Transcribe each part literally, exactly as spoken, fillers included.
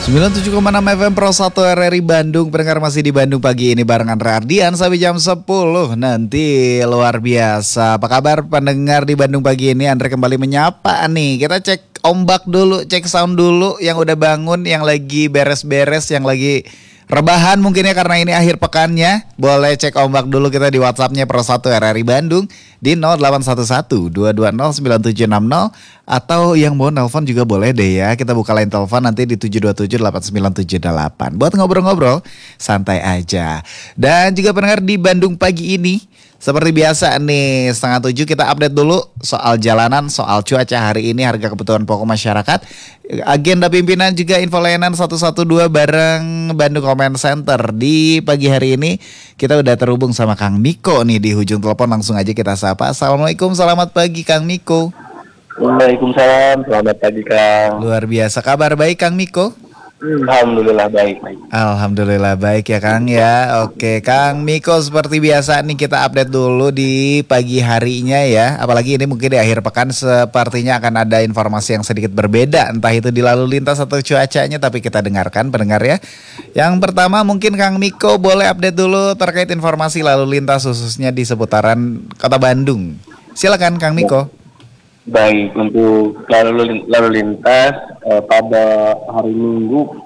sembilan puluh tujuh koma enam F M Pro satu R R I Bandung. Pendengar masih di Bandung pagi ini barengan Radian sampai jam sepuluh nanti. Luar biasa. Apa kabar pendengar di Bandung pagi ini? Andre kembali menyapa nih. Kita cek ombak dulu, cek sound dulu. Yang udah bangun, yang lagi beres-beres, yang lagi rebahan mungkin ya karena ini akhir pekannya. Boleh cek ombak dulu kita di WhatsApp-nya Pro satu R R I Bandung di nol delapan satu satu dua dua nol sembilan tujuh enam nol. Atau yang mau nelpon juga boleh deh ya. Kita buka line telepon nanti di tujuh dua tujuh delapan sembilan tujuh delapan. Buat ngobrol-ngobrol santai aja. Dan juga pendengar di Bandung pagi ini, seperti biasa nih, setengah tujuh kita update dulu soal jalanan, soal cuaca hari ini, harga kebutuhan pokok masyarakat, agenda pimpinan juga info layanan satu satu dua bareng Bandung Comment Center. Di pagi hari ini kita udah terhubung sama Kang Miko nih di ujung telepon, langsung aja kita sapa. Assalamualaikum, selamat pagi Kang Miko. Waalaikumsalam, selamat pagi Kang. Luar biasa, kabar baik Kang Miko? Alhamdulillah baik, baik. Alhamdulillah baik ya Kang ya. Oke Kang Miko, seperti biasa nih kita update dulu di pagi harinya ya. Apalagi ini mungkin di akhir pekan sepertinya akan ada informasi yang sedikit berbeda. Entah itu di lalu lintas atau cuacanya, tapi kita dengarkan pendengar ya. Yang pertama mungkin Kang Miko boleh update dulu terkait informasi lalu lintas khususnya di seputaran Kota Bandung. Silakan Kang Miko. Baik, untuk lalu lalu lintas eh, pada hari Minggu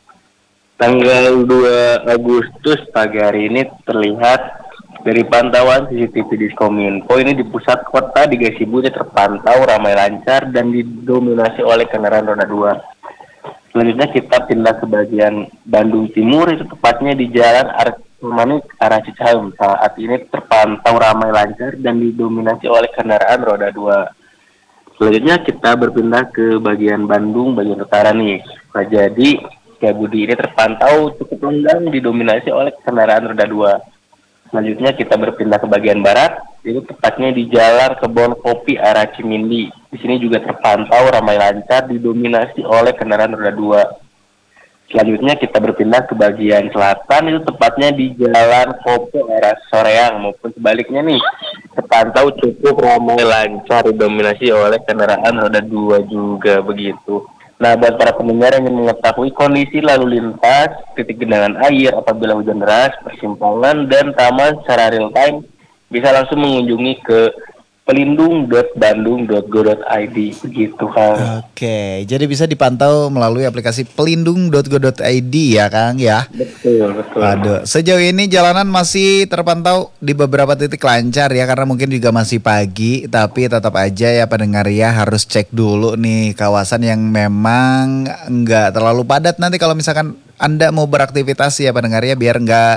tanggal dua Agustus pagi hari ini terlihat dari pantauan C C T V Diskominfo ini di pusat kota di Gasibu terpantau ramai lancar dan didominasi oleh kendaraan roda dua. Selanjutnya kita pindah ke bagian Bandung Timur, itu tepatnya di Jalan Armani arah Cicahem. Saat ini terpantau ramai lancar dan didominasi oleh kendaraan roda dua. Selanjutnya kita berpindah ke bagian Bandung, bagian utara nih. Nah, jadi Setiabudi ini terpantau cukup lengang didominasi oleh kendaraan roda dua. Selanjutnya kita berpindah ke bagian barat, itu tepatnya di Jalan Kebon Kopi arah Cimindi. Di sini juga terpantau ramai lancar didominasi oleh kendaraan roda dua. Selanjutnya kita berpindah ke bagian selatan, itu tepatnya di Jalan Kopo arah Soreang maupun sebaliknya nih, terpantau cukup ramai lancar didominasi oleh kendaraan roda dua juga begitu. Nah, buat para pendengar yang ingin mengetahui kondisi lalu lintas, titik genangan air apabila hujan deras, persimpangan dan taman secara real time, bisa langsung mengunjungi ke pelindung dot bandung dot go dot i d begitu Kang. Oke, jadi bisa dipantau melalui aplikasi pelindung dot go dot i d ya Kang ya. Betul, betul. Waduh, sejauh ini jalanan masih terpantau di beberapa titik lancar ya, karena mungkin juga masih pagi, tapi tetap aja ya pendengar ya harus cek dulu nih kawasan yang memang nggak terlalu padat nanti kalau misalkan Anda mau beraktivitas ya pendengar ya, biar nggak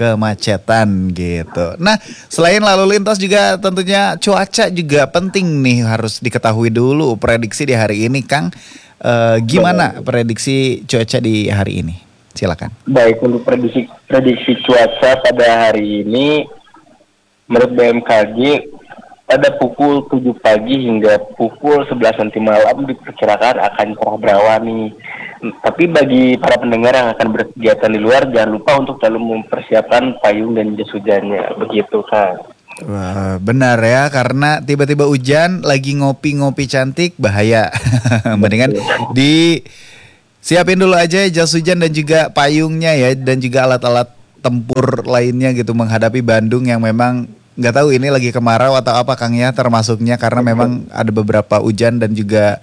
kemacetan gitu. Nah, selain lalu lintas juga tentunya cuaca juga penting nih, harus diketahui dulu prediksi di hari ini Kang. Eh, gimana prediksi cuaca di hari ini? Silakan. Baik, untuk prediksi prediksi cuaca pada hari ini menurut B M K G pada pukul tujuh pagi hingga pukul sebelas nanti malam diperkirakan akan cerah berawan. Tapi bagi para pendengar yang akan berkegiatan di luar, jangan lupa untuk selalu mempersiapkan payung dan jas hujannya, begitu Kang. Wah, benar ya, karena tiba-tiba hujan lagi ngopi-ngopi cantik bahaya. Mendingan di siapin dulu aja jas hujan dan juga payungnya ya, dan juga alat-alat tempur lainnya gitu menghadapi Bandung yang memang nggak tahu ini lagi kemarau atau apa Kang ya, termasuknya karena memang ada beberapa hujan dan juga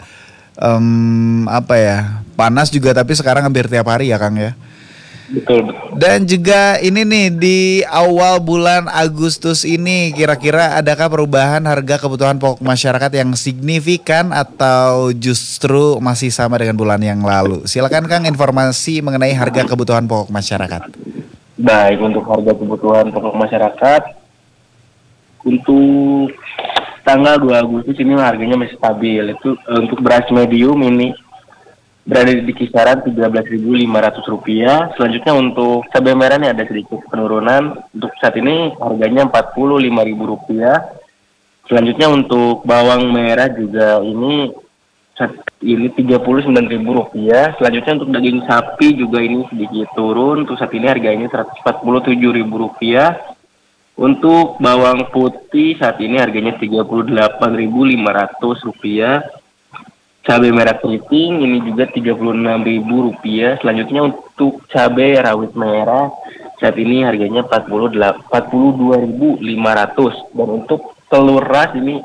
um, apa ya, panas juga, tapi sekarang hampir tiap hari ya Kang ya. Betul, betul. Dan juga ini nih di awal bulan Agustus ini kira-kira adakah perubahan harga kebutuhan pokok masyarakat yang signifikan atau justru masih sama dengan bulan yang lalu? Silakan Kang, informasi mengenai harga kebutuhan pokok masyarakat. Baik, untuk harga kebutuhan pokok masyarakat untuk tanggal dua Agustus ini harganya masih stabil. Itu uh, untuk beras medium ini berada di kisaran tiga belas ribu lima ratus rupiah. Selanjutnya untuk cabai merah ini ada sedikit penurunan. Untuk saat ini harganya empat puluh lima ribu rupiah. Selanjutnya untuk bawang merah juga ini saat ini tiga puluh sembilan ribu rupiah. Selanjutnya untuk daging sapi juga ini sedikit turun. Untuk saat ini harganya seratus empat puluh tujuh ribu rupiah. Untuk bawang putih saat ini harganya tiga puluh delapan ribu lima ratus rupiah. cabai merah keriting ini juga tiga puluh enam ribu rupiah. Selanjutnya untuk cabai rawit merah saat ini harganya empat puluh dua ribu lima ratus, dan untuk telur ras ini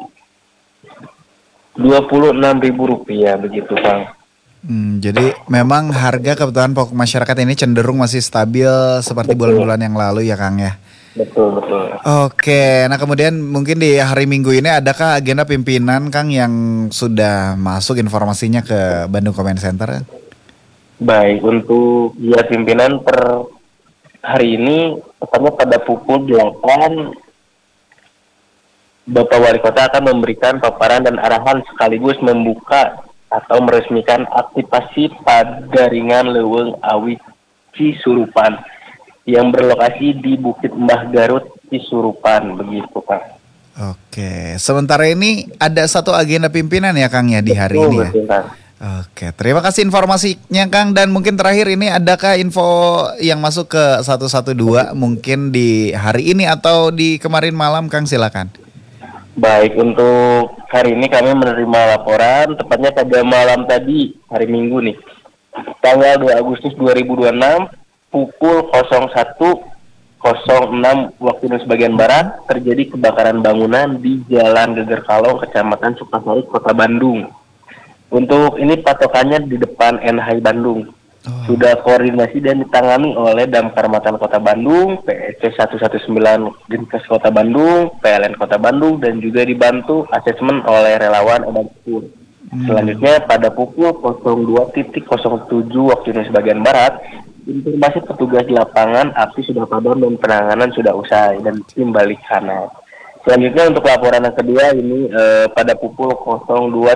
dua puluh enam ribu rupiah begitu, Kang. Hmm, jadi memang harga kebutuhan pokok masyarakat ini cenderung masih stabil seperti Betul. bulan-bulan yang lalu ya Kang ya. Betul, betul. Oke, nah kemudian mungkin di hari Minggu ini adakah agenda pimpinan Kang yang sudah masuk informasinya ke Bandung Comment Center? Baik, untuk ya pimpinan per hari ini, tepatnya pada pukul delapan, Bapak Wali Kota akan memberikan paparan dan arahan sekaligus membuka atau meresmikan aktivasi pada ringan Leuweung Awi Cisurupan yang berlokasi di Bukit Mbah Garut Cisurupan, begitu Pak. Oke, sementara ini ada satu agenda pimpinan ya Kang ya di hari Betul, ini ya. betul, Kang. Oke, terima kasih informasinya Kang, dan mungkin terakhir ini adakah info yang masuk ke seratus dua belas mungkin di hari ini atau di kemarin malam Kang, silakan. Baik, untuk hari ini kami menerima laporan tepatnya pada malam tadi, hari Minggu nih, tanggal dua Agustus dua ribu dua puluh enam pukul satu nol enam waktu Indonesia bagian Barat terjadi kebakaran bangunan di Jalan Geger Kalong, Kecamatan Sukasari, Kota Bandung. Untuk ini patokannya di depan N H I Bandung. Oh. Sudah koordinasi dan ditangani oleh Damkar Matan Kota Bandung, P E C seratus sembilan belas Dinkes Kota Bandung, P L N Kota Bandung, dan juga dibantu asesmen oleh relawan Obat Pur. Hmm. Selanjutnya pada pukul dua nol tujuh waktu Indonesia bagian Barat, informasi petugas di lapangan api sudah padam dan penanganan sudah usai dan tim balik kanan. Selanjutnya untuk laporan yang kedua ini eh, pada pukul dua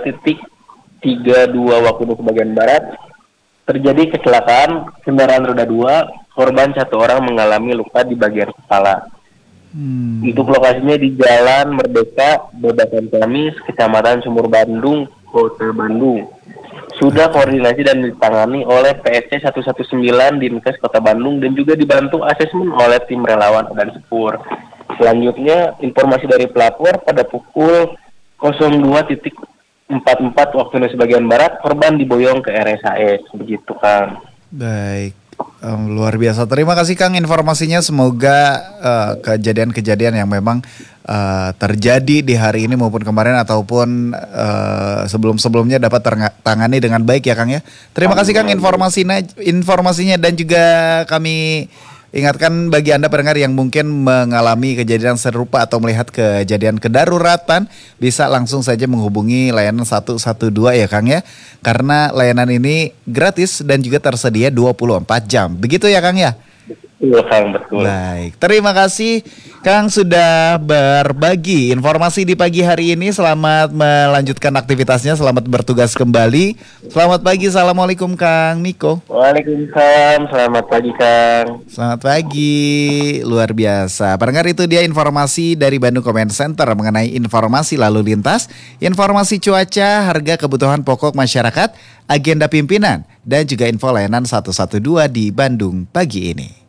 tiga puluh dua waktu Indonesia bagian Barat terjadi kecelakaan kendaraan roda dua, korban satu orang mengalami luka di bagian kepala. Hmm. Untuk lokasinya di Jalan Merdeka, Babakan Kamis, Kecamatan Sumur Bandung, Kota Bandung. Sudah koordinasi dan ditangani oleh P S C seratus sembilan belas Dinkes Kota Bandung dan juga dibantu asesmen oleh tim relawan dan Sepur. Selanjutnya informasi dari pelapor pada pukul dua empat puluh empat waktu Indonesia bagian Barat, korban diboyong ke R S A S, begitu Kang. Baik, um, luar biasa. Terima kasih Kang informasinya. Semoga uh, kejadian-kejadian yang memang uh, terjadi di hari ini maupun kemarin ataupun uh, sebelum-sebelumnya dapat tertangani dengan baik ya Kang ya. Terima kasih Kang informasinya, informasinya dan juga kami ingatkan bagi Anda pendengar yang mungkin mengalami kejadian serupa atau melihat kejadian kedaruratan, bisa langsung saja menghubungi layanan seratus dua belas ya Kang ya. Karena layanan ini gratis dan juga tersedia dua puluh empat jam. Begitu ya Kang ya? Betul Kang, betul. Baik, terima kasih Kang sudah berbagi informasi di pagi hari ini. Selamat melanjutkan aktivitasnya, selamat bertugas kembali. Selamat pagi, Assalamualaikum Kang Miko. Waalaikumsalam, selamat pagi Kang. Selamat pagi, luar biasa. Pendengar, itu dia informasi dari Bandung Comment Center mengenai informasi lalu lintas, informasi cuaca, harga kebutuhan pokok masyarakat, agenda pimpinan, dan juga info layanan seratus dua belas di Bandung pagi ini.